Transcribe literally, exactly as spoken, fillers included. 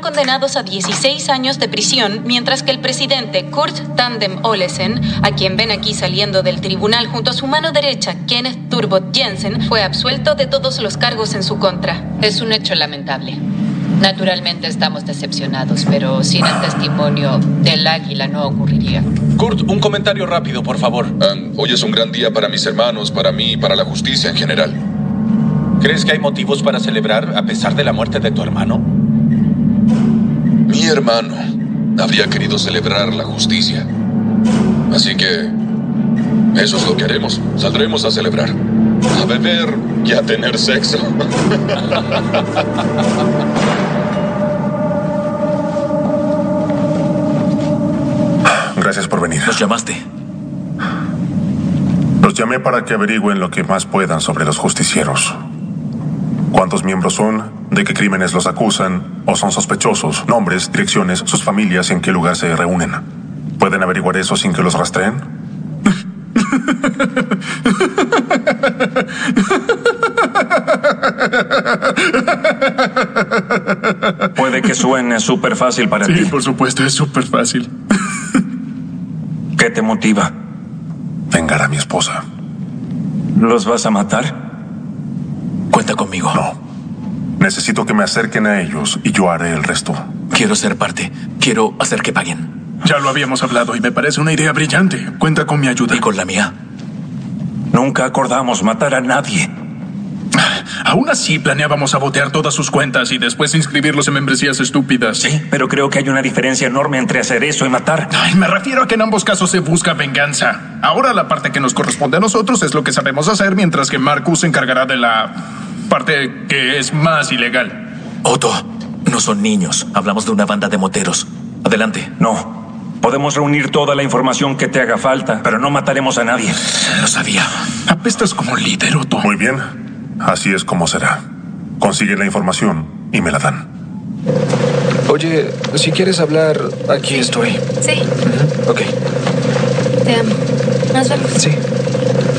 condenados a dieciséis años de prisión, mientras que el presidente Kurt Tandem Olesen, a quien ven aquí saliendo del tribunal junto a su mano derecha, Kenneth Turbot Jensen, fue absuelto de todos los cargos en su contra. Es un hecho lamentable. Naturalmente estamos decepcionados, pero sin el testimonio del águila no ocurriría. Kurt, un comentario rápido, por favor. Um, hoy es un gran día para mis hermanos, para mí y para la justicia en general. ¿Crees que hay motivos para celebrar a pesar de la muerte de tu hermano? Mi hermano habría querido celebrar la justicia. Así que eso es lo que haremos. Saldremos a celebrar. A beber y a tener sexo. Gracias por venir. ¿Los llamaste? Los llamé para que averigüen lo que más puedan sobre los justicieros. ¿Cuántos miembros son? ¿De qué crímenes los acusan? ¿O son sospechosos? Nombres, direcciones, sus familias y en qué lugar se reúnen. ¿Pueden averiguar eso sin que los rastreen? Puede que suene súper fácil para sí, ti. Sí, por supuesto, es súper fácil. ¿Qué te motiva? Vengar a mi esposa. ¿Los vas a matar? Cuenta conmigo. No. Necesito que me acerquen a ellos y yo haré el resto. Quiero ser parte. Quiero hacer que paguen. Ya lo habíamos hablado y me parece una idea brillante. Cuenta con mi ayuda. ¿Y con la mía? Nunca acordamos matar a nadie. Aún así, planeábamos sabotear todas sus cuentas y después inscribirlos en membresías estúpidas. Sí, pero creo que hay una diferencia enorme entre hacer eso y matar. Ay, me refiero a que en ambos casos se busca venganza. Ahora la parte que nos corresponde a nosotros es lo que sabemos hacer, mientras que Marcus se encargará de la parte que es más ilegal. Otto, no son niños. Hablamos de una banda de moteros. Adelante. No. Podemos reunir toda la información que te haga falta, pero no mataremos a nadie. Lo sabía. Apestas como líder, Otto. Muy bien. Así es como será. Consiguen la información y me la dan. Oye, si quieres hablar, aquí estoy. Sí. Uh-huh. Ok. Te amo. Nos vemos. Sí.